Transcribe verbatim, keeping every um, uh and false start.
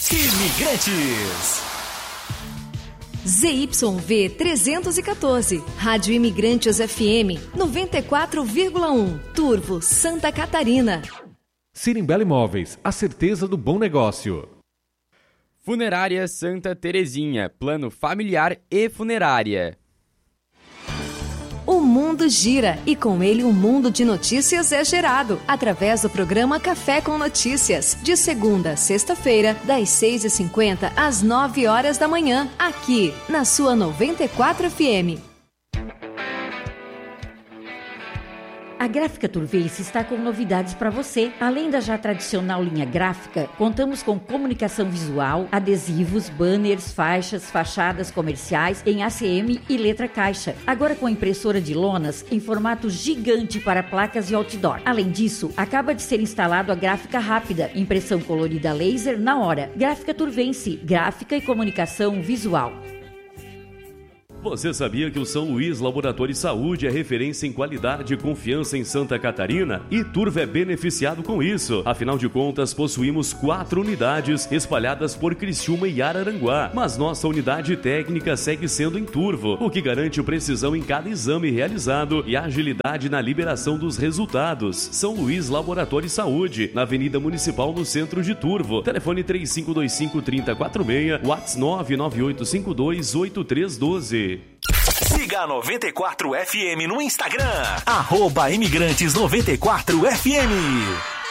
Imigrantes. Z Y V trezentos e quatorze, Rádio Imigrantes F M noventa e quatro vírgula um, Turvo, Santa Catarina. Sirimbela Imóveis, a certeza do bom negócio. Funerária Santa Terezinha, plano familiar e funerária. O mundo gira e com ele um mundo de notícias é gerado através do programa Café com Notícias, de segunda a sexta-feira, das seis e cinquenta às nove horas da manhã, aqui na sua noventa e quatro F M. A Gráfica Turvense está com novidades para você. Além da já tradicional linha gráfica, contamos com comunicação visual, adesivos, banners, faixas, fachadas comerciais em A C M e letra caixa. Agora com impressora de lonas em formato gigante para placas e outdoor. Além disso, acaba de ser instalado a gráfica rápida, impressão colorida laser na hora. Gráfica Turvense, gráfica e comunicação visual. Você sabia que o São Luís Laboratório de Saúde é referência em qualidade e confiança em Santa Catarina? E Turvo é beneficiado com isso. Afinal de contas, possuímos quatro unidades espalhadas por Criciúma e Araranguá. Mas nossa unidade técnica segue sendo em Turvo, o que garante precisão em cada exame realizado e agilidade na liberação dos resultados. São Luís Laboratório de Saúde, na Avenida Municipal, no centro de Turvo. Telefone três cinco dois cinco, três zero quatro seis, WhatsApp nove nove oito cinco dois oito três um dois. Siga a noventa e quatro F M no Instagram, arroba Imigrantes noventa e quatro F M.